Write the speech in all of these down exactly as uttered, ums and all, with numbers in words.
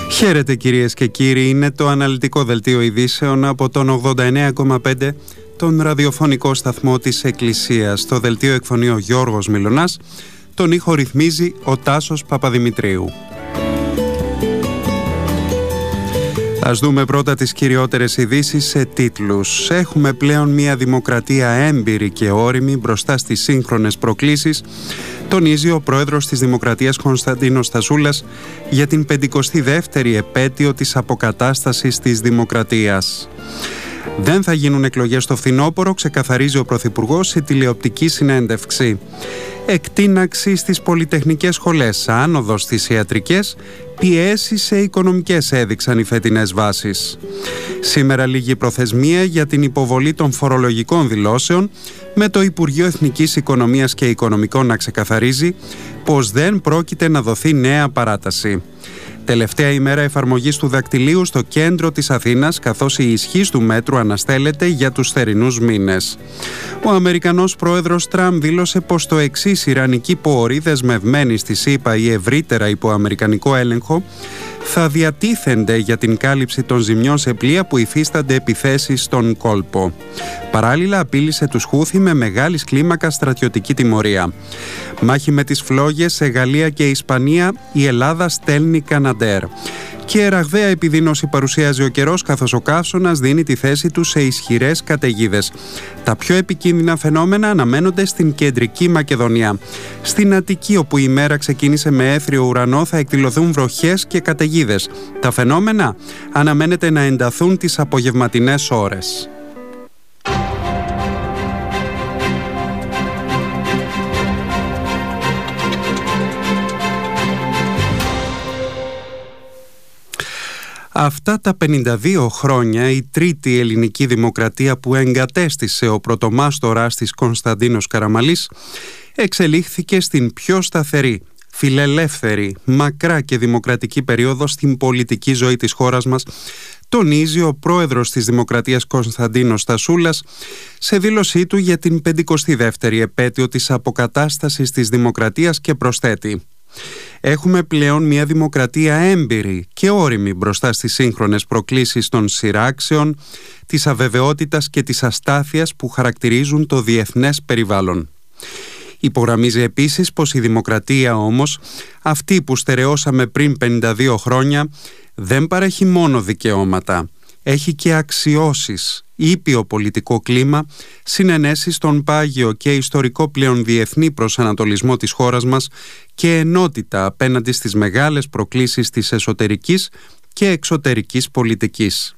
Χαίρετε κυρίες και κύριοι, είναι το αναλυτικό δελτίο ειδήσεων από τον ογδόντα εννέα κόμμα πέντε, τον ραδιοφωνικό σταθμό της Εκκλησίας. Το δελτίο εκφωνεί ο Γιώργος Μιλωνάς, τον ήχο ρυθμίζει ο Τάσος Παπαδημητρίου. Ας δούμε πρώτα τις κυριότερες ειδήσεις σε τίτλους. Έχουμε πλέον μια δημοκρατία έμπειρη και όριμη μπροστά στις σύγχρονες προκλήσεις, τονίζει ο πρόεδρος της Δημοκρατίας Κωνσταντίνος Στασούλας για την πενηκοστή δεύτερη επέτειο της αποκατάστασης της δημοκρατίας. Δεν θα γίνουν εκλογές στο φθινόπωρο, ξεκαθαρίζει ο Πρωθυπουργός σε τηλεοπτική συνέντευξη. Εκτείναξη στις πολυτεχνικές σχολές, άνοδος στις ιατρικές, πιέσεις σε οικονομικές έδειξαν οι φετινές βάσεις. Σήμερα λίγη προθεσμία για την υποβολή των φορολογικών δηλώσεων, με το Υπουργείο Εθνικής Οικονομίας και Οικονομικών να ξεκαθαρίζει πως δεν πρόκειται να δοθεί νέα παράταση. Τελευταία ημέρα εφαρμογής του δακτυλίου στο κέντρο της Αθήνας, καθώς η ισχύς του μέτρου αναστέλλεται για τους θερινούς μήνες. Ο Αμερικανός πρόεδρος Τραμπ δήλωσε πως το εξής ιρανικοί πόροι δεσμευμένοι στη ΣΥΠΑ ή ευρύτερα υπό αμερικανικό έλεγχο θα διατίθενται για την κάλυψη των ζημιών σε πλοία που υφίστανται επιθέσεις στον κόλπο. Παράλληλα απείλησε τους Χούθι με μεγάλης κλίμακας στρατιωτική τιμωρία. Μάχη με τις φλόγες σε Γαλλία και Ισπανία, η Ελλάδα στέλνει Καναντέρ. Και ραγδαία επιδείνωση παρουσιάζει ο καιρός, καθώς ο καύσωνας δίνει τη θέση του σε ισχυρές καταιγίδες. Τα πιο επικίνδυνα φαινόμενα αναμένονται στην κεντρική Μακεδονία. Στην Αττική, όπου η μέρα ξεκίνησε με έθριο ουρανό, θα εκδηλωθούν βροχές και καταιγίδες. Τα φαινόμενα αναμένεται να ενταθούν τις απογευματινές ώρες. Αυτά τα πενήντα δύο χρόνια η τρίτη ελληνική δημοκρατία που εγκατέστησε ο πρωτομάστορας της Κωνσταντίνος Καραμαλής εξελίχθηκε στην πιο σταθερή, φιλελεύθερη, μακρά και δημοκρατική περίοδο στην πολιτική ζωή της χώρας μας, τονίζει ο πρόεδρος της Δημοκρατίας Κωνσταντίνος Στασούλας σε δήλωσή του για την πενηκοστή δεύτερη επέτειο της αποκατάστασης της δημοκρατίας και προσθέτει: «Έχουμε πλέον μια δημοκρατία έμπειρη και όριμη μπροστά στις σύγχρονες προκλήσεις των σειράξεων, της αβεβαιότητας και της αστάθειας που χαρακτηρίζουν το διεθνές περιβάλλον». Υπογραμμίζει επίσης πως η δημοκρατία όμως, αυτή που στερεώσαμε πριν πενήντα δύο χρόνια, δεν παρέχει μόνο δικαιώματα, έχει και αξιώσεις, ήπιο πολιτικό κλίμα, συνενέσεις στον πάγιο και ιστορικό πλέον διεθνή προσανατολισμό της χώρας μας και ενότητα απέναντι στις μεγάλες προκλήσεις της εσωτερικής και εξωτερικής πολιτικής.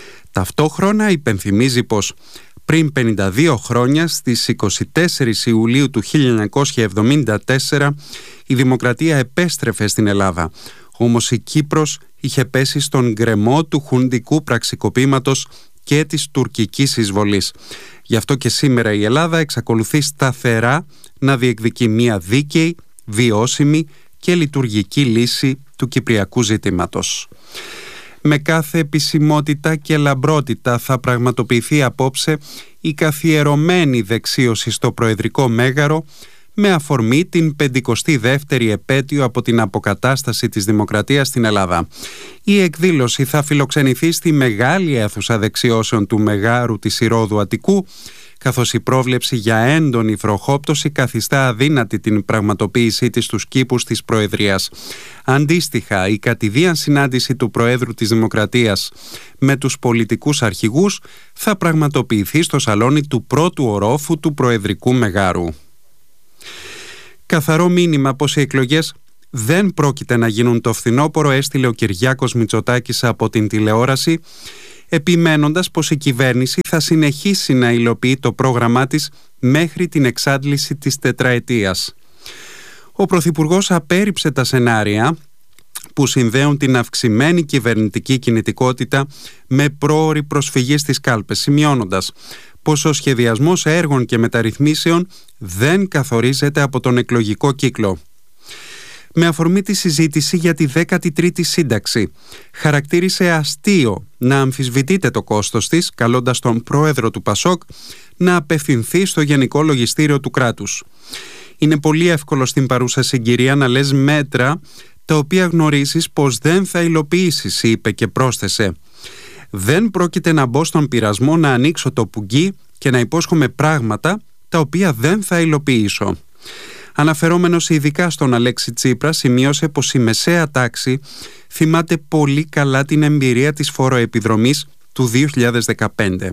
Ταυτόχρονα υπενθυμίζει πως πριν πενήντα δύο χρόνια, στις είκοσι τέσσερις Ιουλίου του χίλια εννιακόσια εβδομήντα τέσσερα, η δημοκρατία επέστρεφε στην Ελλάδα. Όμως η Κύπρος είχε πέσει στον γκρεμό του χουντικού πραξικοπήματος και της τουρκικής εισβολής. Γι' αυτό και σήμερα η Ελλάδα εξακολουθεί σταθερά να διεκδικεί μια δίκαιη, βιώσιμη και λειτουργική λύση του κυπριακού ζητήματος. Με κάθε επισημότητα και λαμπρότητα θα πραγματοποιηθεί απόψε η καθιερωμένη δεξίωση στο Προεδρικό Μέγαρο με αφορμή την πενηκοστή δεύτερη επέτειο από την αποκατάσταση της δημοκρατίας στην Ελλάδα. Η εκδήλωση θα φιλοξενηθεί στη μεγάλη αίθουσα δεξιώσεων του Μεγάρου της Ηρώδου Αττικού, καθώς η πρόβλεψη για έντονη βροχόπτωση καθιστά αδύνατη την πραγματοποίησή της στους κήπους της Προεδρίας. Αντίστοιχα, η κατηδίαν συνάντηση του Προέδρου της Δημοκρατίας με τους πολιτικούς αρχηγούς θα πραγματοποιηθεί στο σαλόνι του πρώτου ορόφου του Προεδρικού Μεγάρου. Καθαρό μήνυμα πως οι εκλογές δεν πρόκειται να γίνουν το φθινόπωρο έστειλε ο Κυριάκος Μητσοτάκης από την τηλεόραση, επιμένοντας πως η κυβέρνηση θα συνεχίσει να υλοποιεί το πρόγραμμά της μέχρι την εξάντληση της τετραετίας. Ο Πρωθυπουργός απέρριψε τα σενάρια που συνδέουν την αυξημένη κυβερνητική κινητικότητα με πρόωρη προσφυγή στις κάλπες, σημειώνοντας πως ο σχεδιασμός έργων και μεταρρυθμίσεων δεν καθορίζεται από τον εκλογικό κύκλο. Με αφορμή τη συζήτηση για τη δέκατη τρίτη σύνταξη, χαρακτήρισε αστείο να αμφισβητείται το κόστος της, καλώντας τον πρόεδρο του Πασόκ να απευθυνθεί στο Γενικό Λογιστήριο του κράτους. «Είναι πολύ εύκολο στην παρούσα συγκυρία να λες μέτρα τα οποία γνωρίζεις πως δεν θα υλοποιήσεις, είπε και πρόσθεσε. Δεν πρόκειται να μπω στον πειρασμό να ανοίξω το πουγγί και να υπόσχομαι πράγματα τα οποία δεν θα υλοποιήσω. Αναφερόμενος ειδικά στον Αλέξη Τσίπρα, σημείωσε πως η μεσαία τάξη θυμάται πολύ καλά την εμπειρία της φοροεπιδρομής του δύο χιλιάδες δεκαπέντε.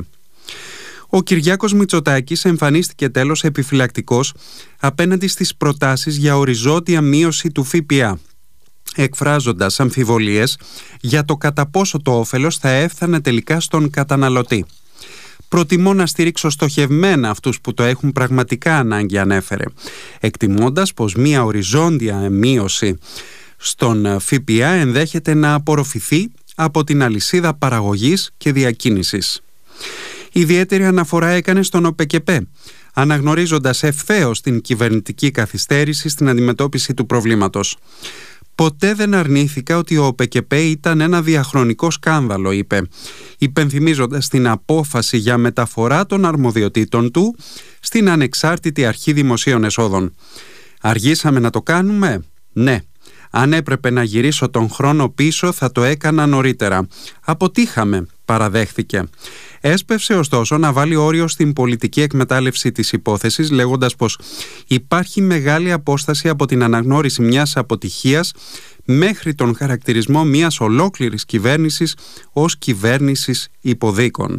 Ο Κυριάκος Μητσοτάκης εμφανίστηκε τέλος επιφυλακτικός απέναντι στις προτάσεις για οριζόντια μείωση του ΦΠΑ, εκφράζοντας αμφιβολίες για το κατά πόσο το όφελος θα έφτανε τελικά στον καταναλωτή. «Προτιμώ να στηρίξω στοχευμένα αυτούς που το έχουν πραγματικά ανάγκη», ανέφερε, εκτιμώντας πως μία οριζόντια μείωση στον ΦΠΑ ενδέχεται να απορροφηθεί από την αλυσίδα παραγωγής και διακίνησης. Ιδιαίτερη αναφορά έκανε στον ΟΠΕΚΕΠΕ, αναγνωρίζοντας ευθέως την κυβερνητική καθυστέρηση στην αντιμετώπιση του προβλήματος. «Ποτέ δεν αρνήθηκα ότι ο ΟΠΕΚΕΠΕ ήταν ένα διαχρονικό σκάνδαλο», είπε, υπενθυμίζοντας την απόφαση για μεταφορά των αρμοδιοτήτων του στην Ανεξάρτητη Αρχή Δημοσίων Εσόδων. «Αργήσαμε να το κάνουμε? Ναι. Αν έπρεπε να γυρίσω τον χρόνο πίσω θα το έκανα νωρίτερα. Αποτύχαμε», παραδέχθηκε. Έσπευσε ωστόσο να βάλει όριο στην πολιτική εκμετάλλευση της υπόθεσης, λέγοντας πως υπάρχει μεγάλη απόσταση από την αναγνώριση μιας αποτυχίας μέχρι τον χαρακτηρισμό μιας ολόκληρης κυβέρνησης ως κυβέρνησης υποδίκων.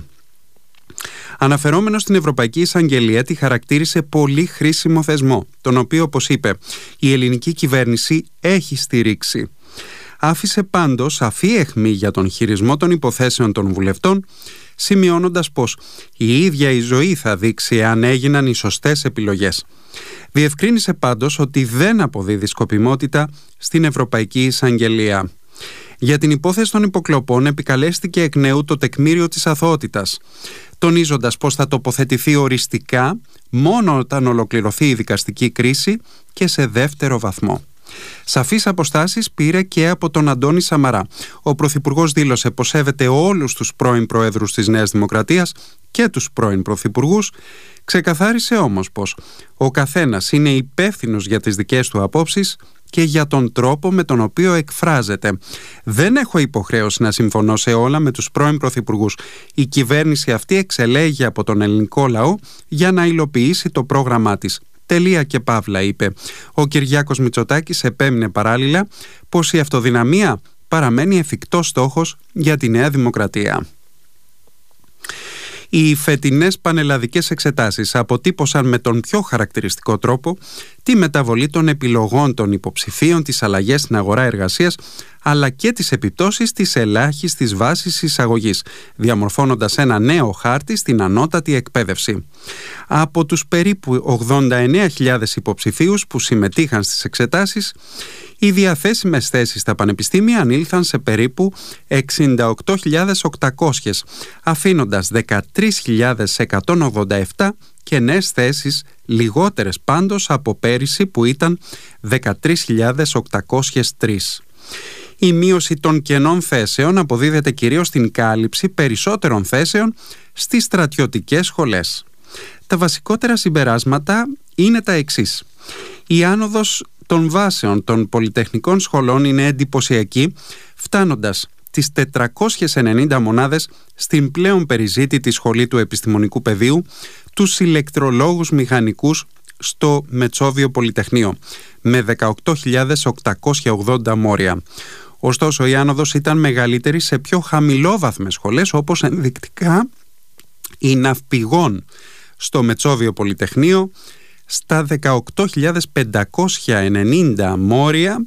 Αναφερόμενος στην Ευρωπαϊκή Εισαγγελία, τη χαρακτήρισε πολύ χρήσιμο θεσμό, τον οποίο, όπως είπε, η ελληνική κυβέρνηση έχει στηρίξει. Άφησε πάντως σαφή αιχμή για τον χειρισμό των υποθέσεων των βουλευτών, σημειώνοντας πως η ίδια η ζωή θα δείξει αν έγιναν οι σωστές επιλογές. Διευκρίνησε πάντως ότι δεν αποδίδει σκοπιμότητα στην Ευρωπαϊκή Εισαγγελία. Για την υπόθεση των υποκλοπών επικαλέστηκε εκ νέου το τεκμήριο της αθωότητας, τονίζοντας πως θα τοποθετηθεί οριστικά μόνο όταν ολοκληρωθεί η δικαστική κρίση και σε δεύτερο βαθμό. Σαφείς αποστάσεις πήρε και από τον Αντώνη Σαμαρά. Ο Πρωθυπουργός δήλωσε πως σέβεται όλους τους πρώην Προέδρους της Νέας Δημοκρατίας και τους πρώην Πρωθυπουργούς. Ξεκαθάρισε όμως πως ο καθένας είναι υπεύθυνος για τις δικές του απόψεις και για τον τρόπο με τον οποίο εκφράζεται. «Δεν έχω υποχρέωση να συμφωνώ σε όλα με τους πρώην πρωθυπουργούς. Η κυβέρνηση αυτή εξελέγει από τον ελληνικό λαό για να υλοποιήσει το πρόγραμμά της. Τελεία και παύλα», είπε. Ο Κυριάκος Μητσοτάκης επέμεινε παράλληλα πως η αυτοδυναμία παραμένει εφικτός στόχος για τη Νέα Δημοκρατία. Οι φετινές πανελλαδικές εξετάσεις αποτύπωσαν με τον πιο χαρακτηριστικό τρόπο τη μεταβολή των επιλογών των υποψηφίων, τις αλλαγές στην αγορά εργασίας, αλλά και τις επιπτώσεις της ελάχιστης βάσης εισαγωγής, διαμορφώνοντας ένα νέο χάρτη στην ανώτατη εκπαίδευση. Από τους περίπου ογδόντα εννέα χιλιάδες υποψηφίους που συμμετείχαν στις εξετάσεις, οι διαθέσιμες θέσεις στα πανεπιστήμια ανήλθαν σε περίπου εξήντα οκτώ χιλιάδες οκτακόσιες, αφήνοντας δεκατρείς χιλιάδες εκατόν ογδόντα επτά κενές θέσεις, λιγότερες πάντως από πέρυσι που ήταν δεκατρείς χιλιάδες οκτακόσιες τρία. Η μείωση των κενών θέσεων αποδίδεται κυρίως στην κάλυψη περισσότερων θέσεων στις στρατιωτικές σχολές. Τα βασικότερα συμπεράσματα είναι τα εξής. Η άνοδος των βάσεων των πολυτεχνικών σχολών είναι εντυπωσιακή, φτάνοντας τις τετρακόσιες ενενήντα μονάδες στην πλέον περιζήτητη σχολή του επιστημονικού πεδίου, τους ηλεκτρολόγους μηχανικούς στο Μετσόβιο Πολυτεχνείο, με δεκαοκτώ χιλιάδες οκτακόσια ογδόντα μόρια. Ωστόσο, η άνοδος ήταν μεγαλύτερη σε πιο χαμηλόβαθμες σχολές, όπως ενδεικτικά η Ναυπηγών στο Μετσόβιο Πολυτεχνείο, στα δεκαοκτώ χιλιάδες πεντακόσια ενενήντα μόρια,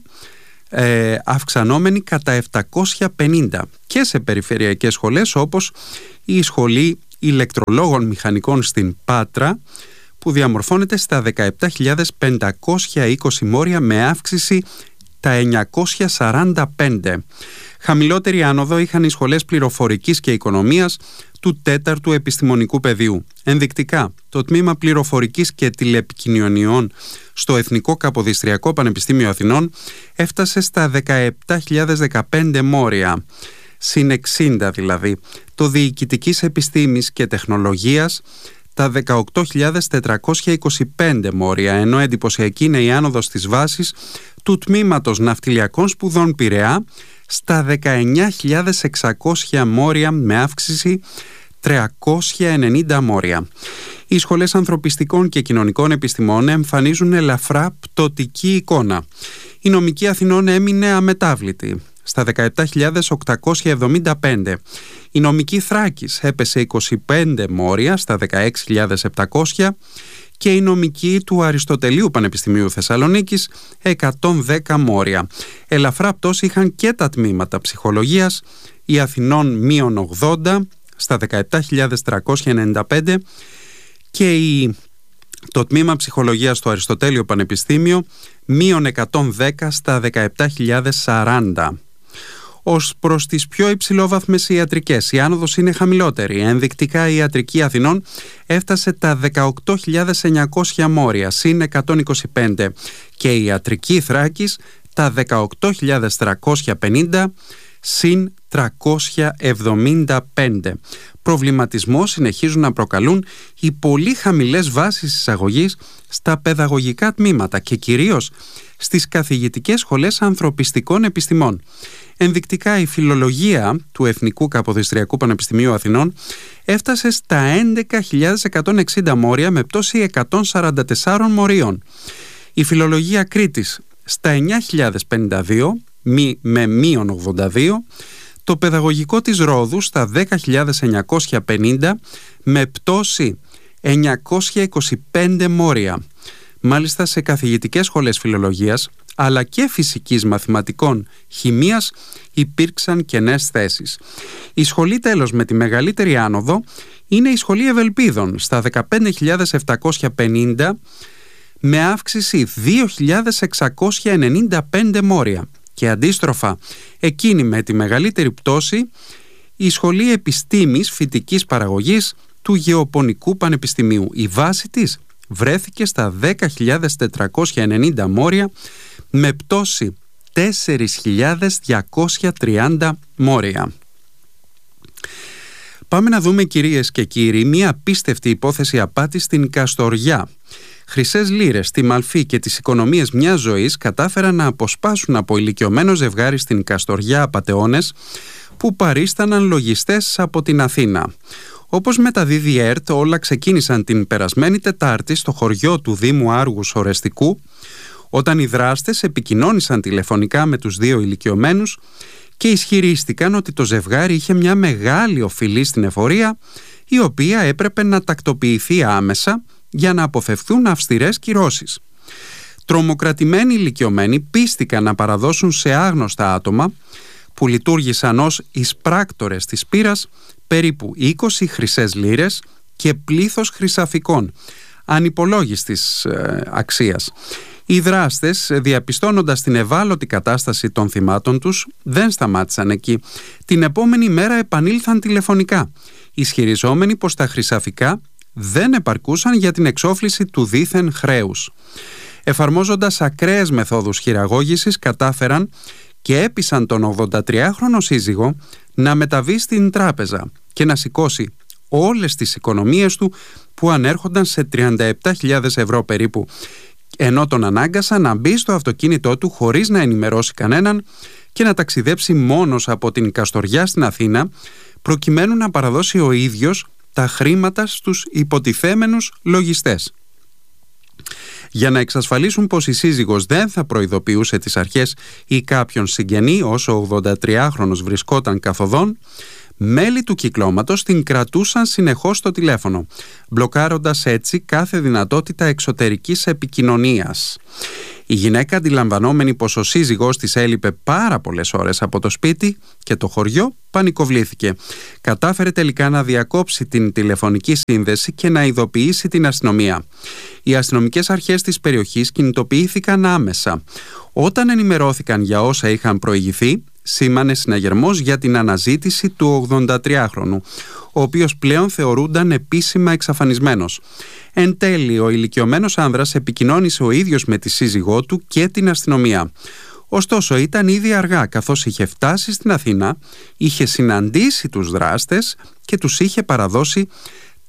ε, αυξανόμενη κατά επτακόσια πενήντα, και σε περιφερειακές σχολές όπως η Σχολή Ηλεκτρολόγων Μηχανικών στην Πάτρα, που διαμορφώνεται στα δεκαεπτά χιλιάδες πεντακόσια είκοσι μόρια, με αύξηση τα εννιακόσια σαράντα πέντε. Χαμηλότερη άνοδο είχαν οι σχολές πληροφορικής και οικονομίας του τέταρτου επιστημονικού πεδίου. Ενδεικτικά, το τμήμα πληροφορικής και τηλεπικοινωνιών στο Εθνικό Καποδιστριακό Πανεπιστήμιο Αθηνών έφτασε στα δεκαεπτά χιλιάδες δεκαπέντε μόρια, συν εξήντα δηλαδή. Το Διοικητικής Επιστήμης και Τεχνολογίας, στα δεκαοκτώ χιλιάδες τετρακόσια είκοσι πέντε μόρια, ενώ εντυπωσιακή είναι η άνοδος της βάσης του Τμήματος Ναυτιλιακών Σπουδών Πειραιά στα δεκαεννιά χιλιάδες εξακόσια μόρια, με αύξηση τριακόσια ενενήντα μόρια. Οι σχολές ανθρωπιστικών και κοινωνικών επιστημών εμφανίζουν ελαφρά πτωτική εικόνα. Η νομική Αθηνών έμεινε αμετάβλητη στα δεκαεπτά χιλιάδες οκτακόσια εβδομήντα πέντε. Η νομική Θράκης έπεσε είκοσι πέντε μόρια στα δεκαέξι χιλιάδες επτακόσια και η νομική του Αριστοτελείου Πανεπιστημίου Θεσσαλονίκης εκατόν δέκα μόρια. Ελαφρά πτώση είχαν και τα τμήματα ψυχολογίας, η Αθηνών μείον ογδόντα στα δεκαεπτά χιλιάδες τριακόσια ενενήντα πέντε και η, το τμήμα ψυχολογίας στο Αριστοτέλειο Πανεπιστήμιο μείον εκατόν δέκα στα δεκαεπτά χιλιάδες σαράντα. Ως προς τις πιο υψηλόβαθμες ιατρικές, η άνοδος είναι χαμηλότερη. Ενδεικτικά η ιατρική Αθηνών έφτασε τα δεκαοκτώ χιλιάδες εννιακόσια μόρια, συν εκατόν είκοσι πέντε, και η ιατρική Θράκης τα δεκαοκτώ χιλιάδες τριακόσια πενήντα, συν τριακόσια εβδομήντα πέντε. Προβληματισμό συνεχίζουν να προκαλούν οι πολύ χαμηλές βάσεις εισαγωγής στα παιδαγωγικά τμήματα και κυρίως στις καθηγητικές σχολές ανθρωπιστικών επιστημών. Ενδεικτικά η φιλολογία του Εθνικού Καποδιστριακού Πανεπιστημίου Αθηνών έφτασε στα έντεκα χιλιάδες εκατόν εξήντα μόρια, με πτώση εκατόν σαράντα τέσσερα μορίων. Η φιλολογία Κρήτης στα εννιά χιλιάδες πενήντα δύο με μείον ογδόντα δύο, το παιδαγωγικό της Ρόδου στα δέκα χιλιάδες εννιακόσια πενήντα με πτώση εννιακόσια είκοσι πέντε μόρια. Μάλιστα σε καθηγητικές σχολές φιλολογίας αλλά και φυσικής, μαθηματικών, χημείας υπήρξαν κενές θέσεις. Η σχολή τέλος με τη μεγαλύτερη άνοδο είναι η σχολή Ευελπίδων στα δεκαπέντε χιλιάδες επτακόσια πενήντα με αύξηση δύο χιλιάδες εξακόσια ενενήντα πέντε μόρια. Και αντίστροφα, εκείνη με τη μεγαλύτερη πτώση, η Σχολή Επιστήμης Φυτικής Παραγωγής του Γεωπονικού Πανεπιστημίου. Η βάση της βρέθηκε στα δέκα χιλιάδες τετρακόσια ενενήντα μόρια με πτώση τέσσερις χιλιάδες διακόσια τριάντα μόρια. Πάμε να δούμε, κυρίες και κύριοι, μια απίστευτη υπόθεση απάτης στην Καστοριά. Χρυσές λίρες, στη Μαλφή και τις οικονομίες μιας ζωής κατάφεραν να αποσπάσουν από ηλικιωμένο ζευγάρι στην Καστοριά απατεώνες που παρίσταναν λογιστές από την Αθήνα. Όπως μεταδίδει η ΕΡΤ, όλα ξεκίνησαν την περασμένη Τετάρτη στο χωριό του Δήμου Άργους Ορεστικού, όταν οι δράστες επικοινώνησαν τηλεφωνικά με τους δύο ηλικιωμένους και ισχυρίστηκαν ότι το ζευγάρι είχε μια μεγάλη οφειλή στην εφορία, η οποία έπρεπε να τακτοποιηθεί άμεσα για να αποφευθούν αυστηρές κυρώσεις. Τρομοκρατημένοι ηλικιωμένοι πίστηκαν να παραδώσουν σε άγνωστα άτομα, που λειτουργήσαν ως εισπράκτορες της πύρας, περίπου είκοσι χρυσές λίρες και πλήθος χρυσαφικών ανυπολόγιστης ε, αξίας. Οι δράστες, διαπιστώνοντας την ευάλωτη κατάσταση των θυμάτων τους, δεν σταμάτησαν εκεί. Την επόμενη μέρα επανήλθαν τηλεφωνικά, ισχυριζόμενοι πως τα χρυσαφικά δεν επαρκούσαν για την εξόφληση του δήθεν χρέους. Εφαρμόζοντας ακραίες μεθόδους χειραγώγησης, κατάφεραν και έπεισαν τον ογδοντατριάχρονο σύζυγο να μεταβεί στην τράπεζα και να σηκώσει όλες τις οικονομίες του, που ανέρχονταν σε τριάντα επτά χιλιάδες ευρώ περίπου, ενώ τον ανάγκασαν να μπει στο αυτοκίνητό του χωρίς να ενημερώσει κανέναν και να ταξιδέψει μόνος από την Καστοριά στην Αθήνα, προκειμένου να παραδώσει ο ίδιος τα χρήματα στους υποτιθέμενους λογιστές. Για να εξασφαλίσουν πως η σύζυγος δεν θα προειδοποιούσε τις αρχές ή κάποιον συγγενή όσο ο ογδοντατριάχρονος βρισκόταν καθοδόν, μέλη του κυκλώματος την κρατούσαν συνεχώς στο τηλέφωνο, μπλοκάροντας έτσι κάθε δυνατότητα εξωτερικής επικοινωνίας. Η γυναίκα, αντιλαμβανόμενη πως ο σύζυγός της έλειπε πάρα πολλές ώρες από το σπίτι και το χωριό, πανικοβλήθηκε. Κατάφερε τελικά να διακόψει την τηλεφωνική σύνδεση και να ειδοποιήσει την αστυνομία. Οι αστυνομικές αρχές της περιοχής κινητοποιήθηκαν άμεσα. Όταν ενημερώθηκαν για όσα είχαν προηγηθεί, σήμανε συναγερμός για την αναζήτηση του ογδοντατριάχρονου, ο οποίος πλέον θεωρούνταν επίσημα εξαφανισμένος. Εν τέλει, ο ηλικιωμένος άνδρας επικοινώνησε ο ίδιος με τη σύζυγό του και την αστυνομία. Ωστόσο, ήταν ήδη αργά, καθώς είχε φτάσει στην Αθήνα, είχε συναντήσει τους δράστες και τους είχε παραδώσει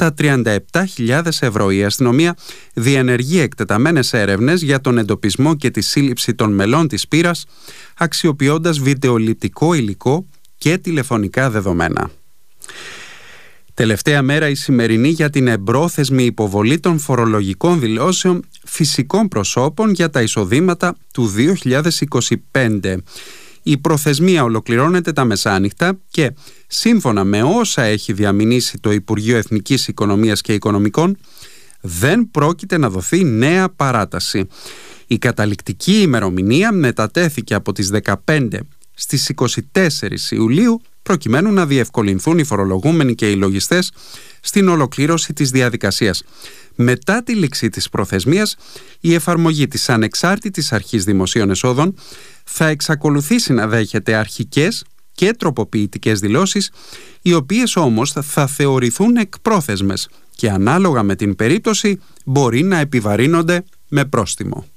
στα τριάντα επτά χιλιάδες ευρώ. Η αστυνομία διενεργεί εκτεταμένες έρευνες για τον εντοπισμό και τη σύλληψη των μελών της πύρας, αξιοποιώντας βιντεοληπτικό υλικό και τηλεφωνικά δεδομένα. Τελευταία μέρα η σημερινή για την εμπρόθεσμη υποβολή των φορολογικών δηλώσεων φυσικών προσώπων για τα εισοδήματα του δύο χιλιάδες είκοσι πέντε. Η προθεσμία ολοκληρώνεται τα μεσάνυχτα και σύμφωνα με όσα έχει διαμηνήσει το Υπουργείο Εθνικής Οικονομίας και Οικονομικών, δεν πρόκειται να δοθεί νέα παράταση. Η καταληκτική ημερομηνία μετατέθηκε από τις δεκαπέντε στις είκοσι τέσσερις Ιουλίου, προκειμένου να διευκολυνθούν οι φορολογούμενοι και οι λογιστές στην ολοκλήρωση της διαδικασίας. Μετά τη λήξη της προθεσμίας, η εφαρμογή της Ανεξάρτητης Αρχής Δημοσίων Εσόδων θα εξακολουθήσει να δέχεται αρχικές και τροποποιητικές δηλώσεις, οι οποίες όμως θα θεωρηθούν εκπρόθεσμες και ανάλογα με την περίπτωση μπορεί να επιβαρύνονται με πρόστιμο.